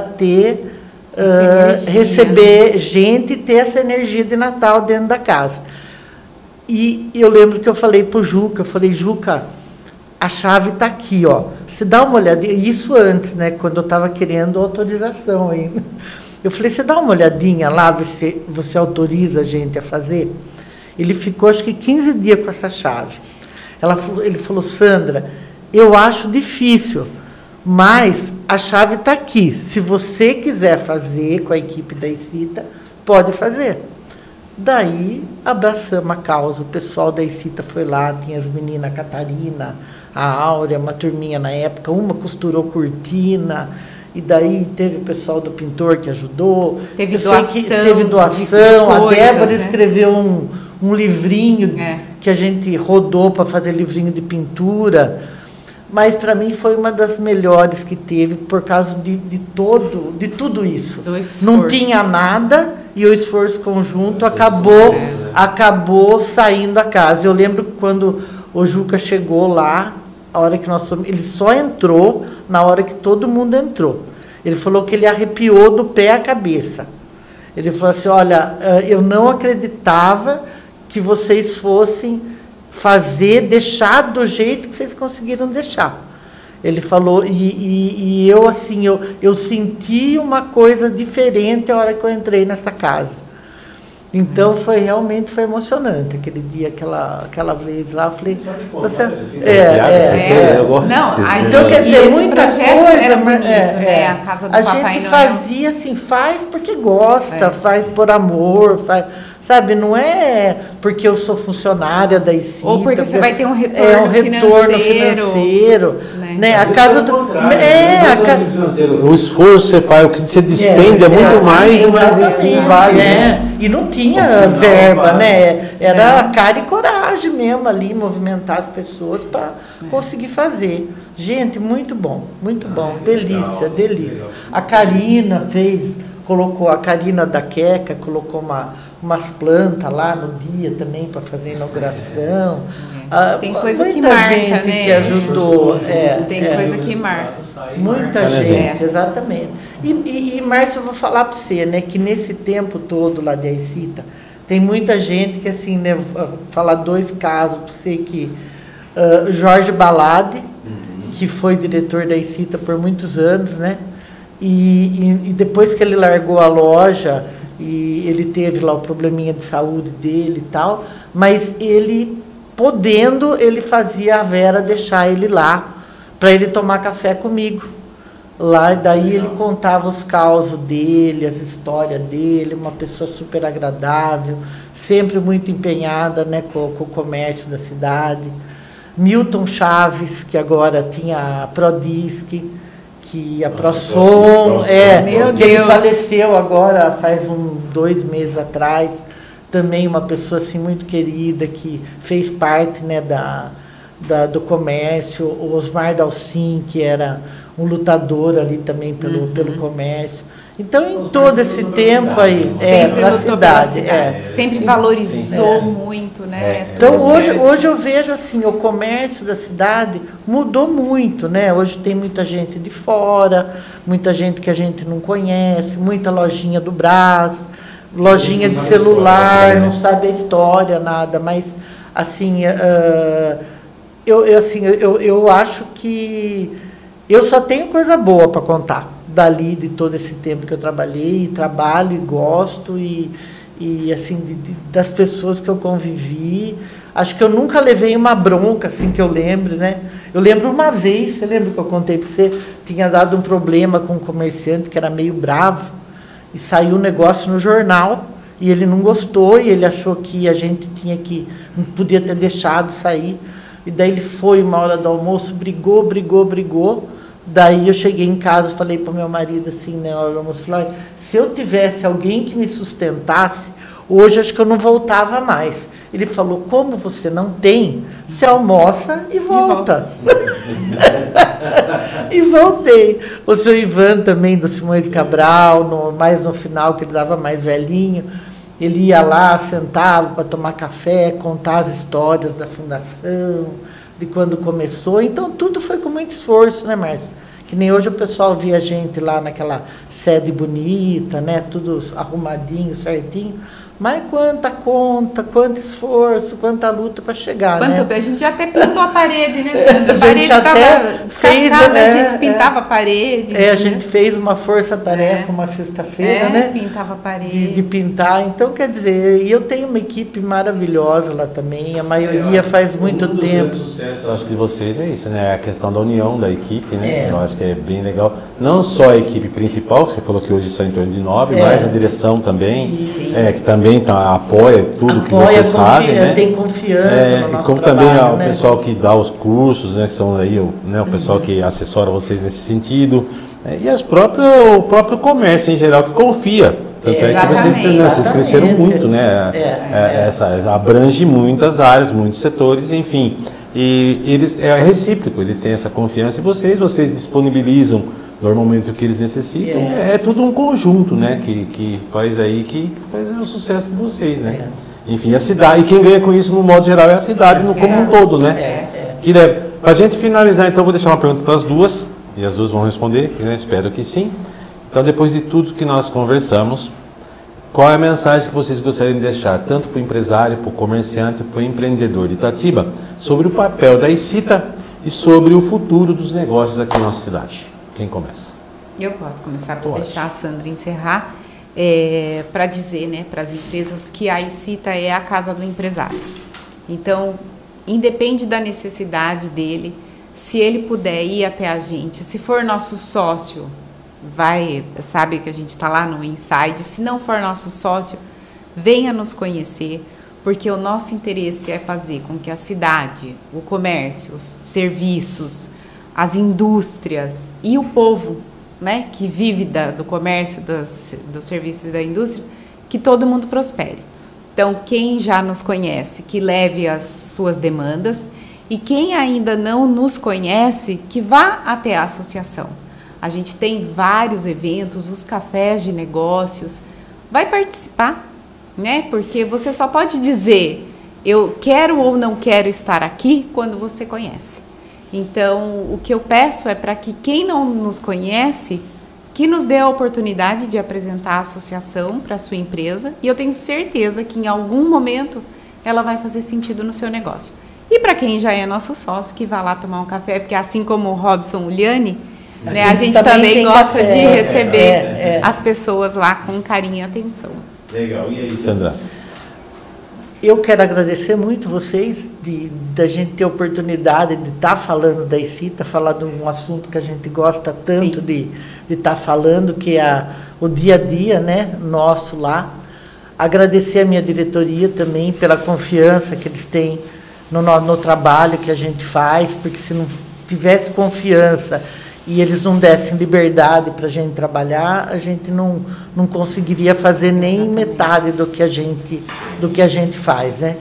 receber gente e ter essa energia de Natal dentro da casa. E eu lembro que eu falei para o Juca, Juca, a chave está aqui, ó. Você dá uma olhadinha, isso antes, né, quando eu estava querendo autorização ainda. Eu falei, você dá uma olhadinha lá, você autoriza a gente a fazer? Ele ficou, acho que 15 dias com essa chave. Ele falou, Sandra, eu acho difícil, mas a chave está aqui. Se você quiser fazer com a equipe da Icita, pode fazer. Daí, abraçamos a causa. O pessoal da Icita foi lá, tinha as meninas, a Catarina, a Áurea, uma turminha na época, uma costurou cortina, e daí teve o pessoal do pintor que ajudou. Teve doação. A Débora, né, escreveu um livrinho que a gente rodou para fazer livrinho de pintura. Mas para mim foi uma das melhores que teve, por causa de tudo isso. Não tinha nada, e o esforço conjunto acabou saindo a casa. Eu lembro quando o Juca chegou lá, a hora que nós fomos, ele só entrou na hora que todo mundo entrou. Ele falou que ele arrepiou do pé à cabeça. Ele falou assim, olha, eu não acreditava que vocês fossem deixar do jeito que vocês conseguiram deixar. Ele falou, e eu assim, eu senti uma coisa diferente a hora que eu entrei nessa casa. Então realmente foi emocionante aquele dia, aquela vez lá. Eu falei, eu gosto. Então quer dizer, muita coisa era bonito, né? A casa do Papai Noel. A gente fazia assim, faz porque gosta, faz por amor, sabe, não é porque eu sou funcionária da Icita. Ou porque você vai ter um retorno financeiro. Né? A casa do... O esforço que você faz, o que você despende é muito mais, mas vai. E não tinha verba, né? Era cara e coragem mesmo ali, movimentar as pessoas para conseguir fazer. Gente, muito bom, delícia, delícia. A Karina colocou a Karina da Queca, colocou umas plantas lá no dia também para fazer a inauguração. Tem coisa muita que marca, gente, né, que ajudou. Tem coisa que marca. Muita gente, exatamente. E Márcio, eu vou falar para você, né, que nesse tempo todo lá de Icita, tem muita gente que, assim, né, vou falar dois casos para você, que Jorge Balade, que foi diretor da Icita por muitos anos, né, e depois que ele largou a loja, e ele teve lá o probleminha de saúde dele e tal, mas ele fazia a Vera deixar ele lá para ele tomar café comigo lá, e daí ele contava os causos dele, as histórias dele, uma pessoa super agradável, sempre muito empenhada, né, com o comércio da cidade. Milton Chaves, que agora tinha a Prodisc, que a ProSom, que ele faleceu agora faz 2 meses atrás, também uma pessoa assim muito querida, que fez parte, né, do comércio. O Osmar Dalcin, que era um lutador ali também pelo comércio. Então, em todo esse tempo aí, para a cidade. Sempre valorizou muito, né? Então, hoje eu vejo assim, o comércio da cidade mudou muito, né? Hoje tem muita gente de fora, muita gente que a gente não conhece, muita lojinha do Brás, lojinha de celular, não sabe a história, nada, mas, assim, eu acho que eu só tenho coisa boa para contar dali, de todo esse tempo que eu trabalhei, trabalho e gosto, e assim, das pessoas que eu convivi. Acho que eu nunca levei uma bronca, assim, que eu lembro, né? Eu lembro uma vez, você lembra que eu contei para você, tinha dado um problema com um comerciante que era meio bravo, e saiu um negócio no jornal, e ele não gostou, e ele achou que a gente não podia ter deixado sair, e daí ele foi uma hora do almoço, brigou. Daí eu cheguei em casa, falei para o meu marido assim, na hora do almoço, falei, se eu tivesse alguém que me sustentasse, hoje acho que eu não voltava mais. Ele falou, como você não tem, você almoça e volta. E voltei. O seu Ivan também, do Simões Cabral, mais no final, que ele dava mais velhinho, ele ia lá, sentava para tomar café, contar as histórias da fundação, de quando começou. Então, tudo foi com muito esforço, né, Márcia? Que nem hoje o pessoal via a gente lá naquela sede bonita, né? Tudo arrumadinho, certinho. Mas quanta conta, quanto esforço, quanta luta para chegar, né? A gente até pintou a parede, né, Sandra? A parede estava descascada, a gente pintava a parede. A gente fez uma força-tarefa uma sexta-feira, né? Pintava a parede. De pintar. Então, quer dizer, e eu tenho uma equipe maravilhosa lá também, a maioria faz muito tempo. O sucesso, acho, de vocês é isso, né? A questão da união da equipe, né? Eu acho que é bem legal. Não só a equipe principal, que você falou que hoje são em torno de 9, mas a direção também, que também apoia tudo que vocês fazem, né? Tem confiança no nosso como trabalho, também o né? pessoal que dá os cursos, né? Que são aí o pessoal que assessora vocês nesse sentido, e o próprio comércio em geral que confia. Tanto é que vocês cresceram muito, né? Abrange muitas áreas, muitos setores, enfim. E eles, é recíproco, eles têm essa confiança em vocês disponibilizam normalmente o que eles necessitam. É tudo um conjunto, né? Que faz o sucesso de vocês, né? Enfim, a cidade, e quem ganha com isso, no modo geral, é a cidade como um todo, né? Para a gente finalizar, então, vou deixar uma pergunta para as duas, e as duas vão responder, né? Espero que sim. Então, depois de tudo que nós conversamos, qual é a mensagem que vocês gostariam de deixar, tanto para o empresário, para o comerciante, para o empreendedor de Itatiba, sobre o papel da ICITA e sobre o futuro dos negócios aqui na nossa cidade? Quem começa? Eu posso começar para deixar a Sandra encerrar, para dizer, né, para as empresas que a ICITA é a casa do empresário. Então, independe da necessidade dele, se ele puder ir até a gente, se for nosso sócio, sabe que a gente está lá no Inside, se não for nosso sócio, venha nos conhecer, porque o nosso interesse é fazer com que a cidade, o comércio, os serviços, as indústrias e o povo, né, que vive do comércio, dos serviços e da indústria, que todo mundo prospere. Então, quem já nos conhece, que leve as suas demandas, e quem ainda não nos conhece, que vá até a associação. A gente tem vários eventos, os cafés de negócios, vai participar, né? Porque você só pode dizer, eu quero ou não quero estar aqui, quando você conhece. Então, o que eu peço é para que quem não nos conhece, que nos dê a oportunidade de apresentar a associação para a sua empresa, e eu tenho certeza que em algum momento ela vai fazer sentido no seu negócio. E para quem já é nosso sócio, que vá lá tomar um café, porque assim como o Robson Uliani, né, a gente também gosta de receber as pessoas lá com carinho e atenção. Legal. E aí, Sandra? Eu quero agradecer muito vocês da gente ter a oportunidade de estar falando da ICITA, falar de um assunto que a gente gosta tanto de estar falando, que é o dia a dia, né, nosso lá. Agradecer a minha diretoria também pela confiança que eles têm no trabalho que a gente faz, porque se não tivesse confiança e eles não dessem liberdade para a gente trabalhar, a gente não conseguiria fazer nem metade do que a gente faz, né?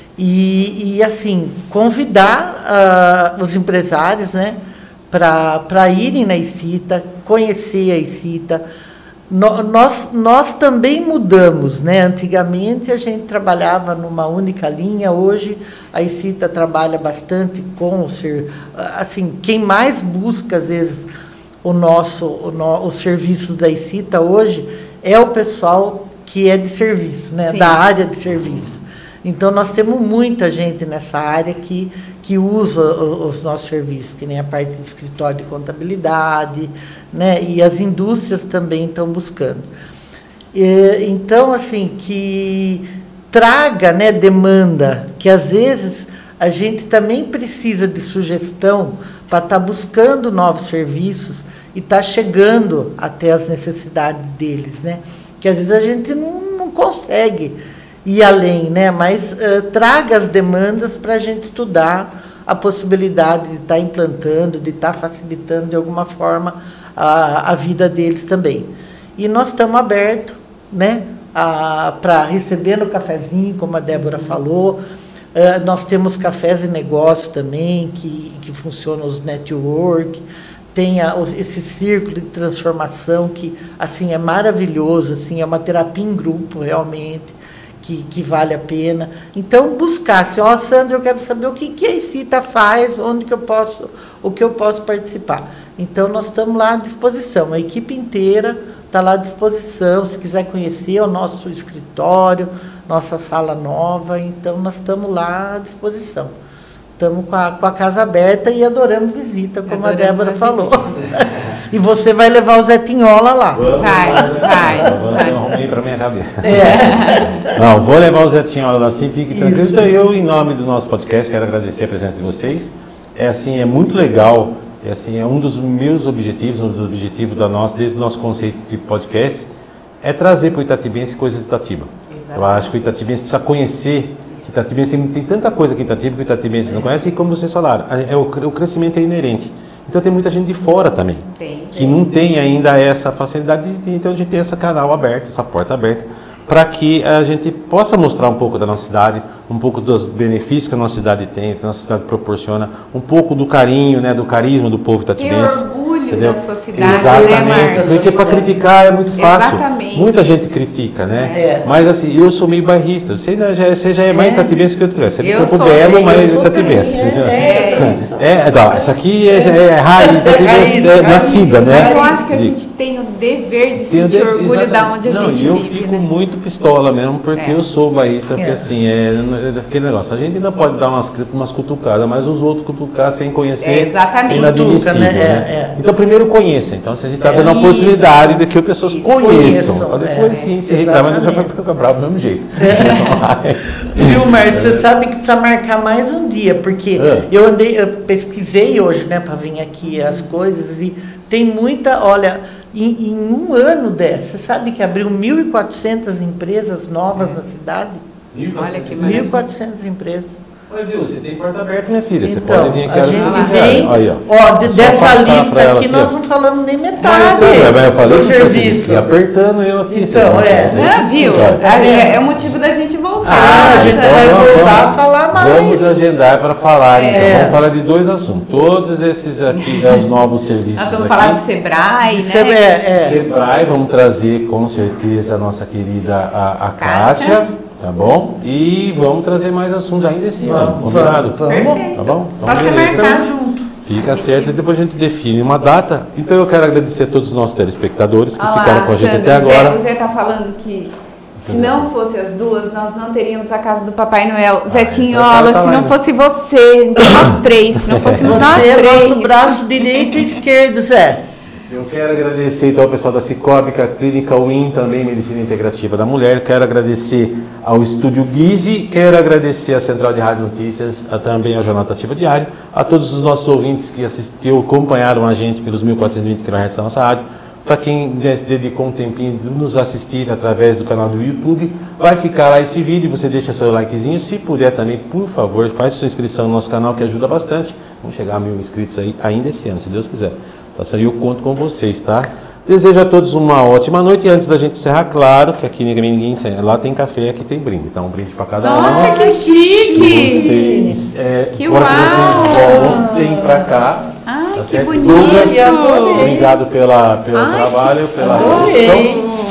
E assim, convidar os empresários, né, para irem na ICITA, conhecer a ICITA, Nós também mudamos, né? Antigamente a gente trabalhava numa única linha, hoje a ICITA trabalha bastante com assim, quem mais busca às vezes os serviços da ICITA hoje é o pessoal que é de serviço, né? Da área de serviço. Então nós temos muita gente nessa área que usa os nossos serviços, que nem a parte de escritório de contabilidade, né? E as indústrias também estão buscando. Então, assim, que traga, né, demanda, que às vezes a gente também precisa de sugestão para estar buscando novos serviços e estar chegando até as necessidades deles, né? Que às vezes a gente não consegue ir além, né? Mas traga as demandas para a gente estudar a possibilidade de estar implantando, de estar facilitando de alguma forma a vida deles também. E nós estamos abertos, né, para receber no cafezinho, como a Débora falou. Nós temos cafés de negócio também, que funcionam os network, tem esse círculo de transformação que assim, é maravilhoso, assim, é uma terapia em grupo realmente, que vale a pena. Então, buscar, assim, Sandra, eu quero saber o que a ICITA faz, o que eu posso participar. Então, nós estamos lá à disposição, a equipe inteira está lá à disposição, se quiser conhecer o nosso escritório, nossa sala nova, então nós estamos lá à disposição. Estamos com a casa aberta e adoramos visita, como a Débora falou. E você vai levar o Zé Tinhola lá. Vai. Eu arrumei para minha cabeça. Não, vou levar o Zé Tinhola lá, sim, fique tranquilo. Então, eu, em nome do nosso podcast, quero agradecer a presença de vocês. É muito legal, é um dos meus objetivos, do objetivo desde o nosso conceito de podcast, é trazer para o Itatibense coisas de Itatiba. Exatamente. Eu acho que o Itatibense precisa conhecer. Itatibense tem tanta coisa aqui em Itatiba que o Itatibense não conhece, e como vocês falaram, o crescimento é inerente. Então tem muita gente de fora também, que não tem ainda essa facilidade, então a gente tem esse canal aberto, essa porta aberta, para que a gente possa mostrar um pouco da nossa cidade, um pouco dos benefícios que a nossa cidade tem, que a nossa cidade proporciona, um pouco do carinho, né, do carisma do povo itatibense. Da sua cidade, exatamente, né, porque para criticar é muito fácil. Exatamente. Muita gente critica, né? Mas assim, eu sou meio bairrista. Você já é mais itatibense que eu. Você é de Campo Belo, mas itatibense. Essa aqui é raiz, itatibense nascida, né? Mas eu acho que a gente tem o dever de sentir orgulho da onde a gente vive. Eu fico muito pistola mesmo, porque eu sou bairrista, porque assim, aquele negócio. A gente ainda pode dar umas cutucadas, mas os outros cutucar sem conhecer exatamente. É inadmissível, né? Então, primeiro conheça. Então, se a gente está dando a oportunidade de que as pessoas conheçam. Depois sim, se reclamar, a gente já vai ficar bravo do mesmo jeito. Viu, Márcio? Você sabe que precisa marcar mais um dia, porque eu pesquisei hoje, né, para vir aqui as coisas, e tem muita, olha, em um ano você sabe que abriu 1.400 empresas novas na cidade? Olha que maravilha. 1.400 empresas. Mas viu, você tem porta aberta, minha filha. Então, você pode vir aqui a gente vem, dessa lista aqui, nós não falamos nem metade do serviço. Apertando eu aqui. Então, viu? É o motivo da gente voltar. A gente vai voltar a falar mais. Vamos agendar para falar, então. Vamos falar de dois assuntos. Todos esses aqui, os novos serviços. Nós vamos falar do Sebrae, né? Sebrae, vamos trazer com certeza a nossa querida a Kátia. Tá bom? E vamos trazer mais assuntos ainda esse ano. Combinado? Perfeito. Tá bom? Só você marcar junto. Fica certo e depois a gente define uma data. Então eu quero agradecer a todos os nossos telespectadores que ficaram com a gente até agora. O Zé está falando que se não fosse as duas, nós não teríamos a casa do Papai Noel. Zé Tinhola, se não fosse você, então nós três, se não fôssemos nós três. Você é nosso braço direito e esquerdo, Zé. Eu quero agradecer então ao pessoal da Cicobi, a Clínica Win, também Medicina Integrativa da Mulher. Quero agradecer ao Estúdio Guise, quero agradecer à Central de Rádio Notícias, também ao Jornal Itatiba Diário, a todos os nossos ouvintes que acompanharam a gente pelos 1420 kHz da nossa rádio. Para quem se dedicou um tempinho de nos assistir através do canal do YouTube, vai ficar lá esse vídeo, você deixa seu likezinho, se puder também, por favor, faz sua inscrição no nosso canal que ajuda bastante. Vamos chegar a 1.000 inscritos aí ainda esse ano, se Deus quiser. E eu conto com vocês, tá? Desejo a todos uma ótima noite. E antes da gente encerrar, claro que aqui ninguém encerra. Lá tem café, aqui tem brinde. Então, um brinde para cada um. Nossa, que chique! Vocês, que uau! Vocês voltem para cá. Ai, tá que certo? bonito! Douglas, obrigado pelo trabalho, pela recepção.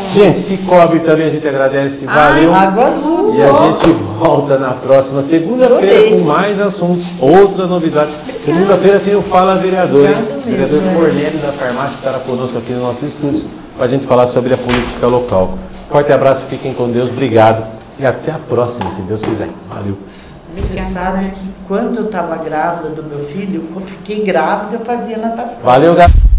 Gente, Cicobi também a gente agradece. Valeu. Água Azul. E a gente volta na próxima segunda-feira com mais assuntos, outra novidade. Segunda-feira tem o Fala Vereador, hein? O vereador Cornélio da Farmácia estará conosco aqui no nosso estúdio para a gente falar sobre a política local. Forte abraço, fiquem com Deus, obrigado e até a próxima, se Deus quiser. Valeu. Você sabe que quando eu estava grávida do meu filho, quando fiquei grávida, eu fazia natação. Valeu, galera.